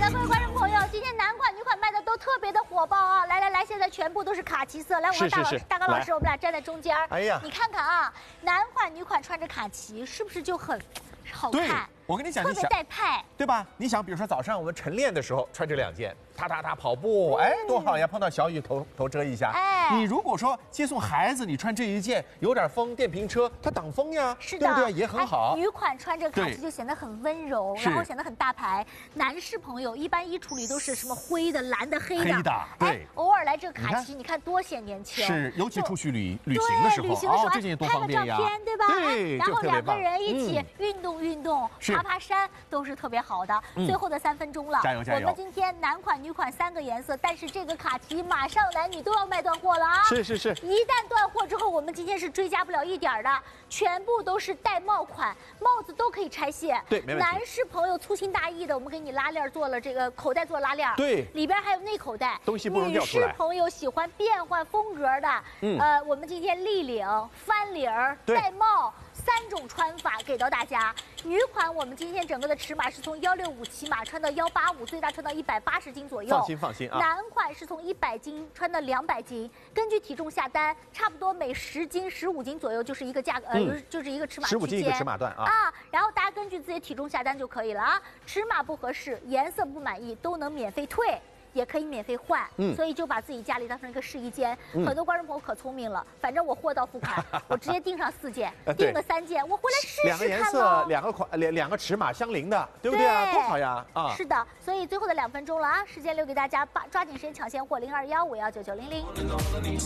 的各位观众朋友，今天男款女款卖的都特别的火爆啊！来，现在全部都是卡其色。来，我和大刚老师，我们俩站在中间。哎呀，你看看啊，男款女款穿着卡其，是不是就很好看？ 我跟你讲， 特别带派， 对吧？你想，比如说早上我们晨练的时候穿这2件，踏跑步，哎，多好呀！碰到小雨头遮一下。哎，你如果说接送孩子，你穿这一件，有点风，电瓶车它挡风呀， 是的， 对不对？也很好。 女款穿这个卡其就显得很温柔，然后显得很大牌。男士朋友一般衣橱里都是什么灰的、蓝的、黑的，对，偶尔来这个卡其，你看多显年轻。 是，尤其出去旅行的时候，这件多方便呀。 拍个照片，对吧？ 对， 然后2个人一起运动，爬山都是特别好的。最后的3分钟了， 加油！ 我们今天男款、女款3个颜色，但是这个卡其马上男女都要卖断货了啊！ 是。 一旦断货之后，我们今天是追加不了一点的，全部都是带帽款，帽子都可以拆卸。 对，没问题。 男士朋友粗心大意的，我们给你拉链做了这个口袋做拉链， 对， 里边还有内口袋， 东西不容易掉出来。 女士朋友喜欢变换风格的，我们今天立领、翻领、戴帽。3种穿法给到大家。女款我们今天整个的尺码是从165起码穿到185，最大穿到180斤左右。 放心啊。 男款是从100斤穿到200斤，根据体重下单，差不多每10斤、15斤左右就是一个价格，就是一个尺码区间。15 斤一个尺码段啊。 然后大家根据自己体重下单就可以了啊。尺码不合适、颜色不满意都能免费退。也可以免费换，所以就把自己家里当成一个试衣间。很多观众朋友可聪明了，反正我货到付款，我直接订上4件，订个3件，我回来试 2个颜色、2个尺码相邻的，对不对啊？多好呀！啊， 是的，所以最后的2分钟了啊，时间留给大家，抓紧时间抢现货，0215199900。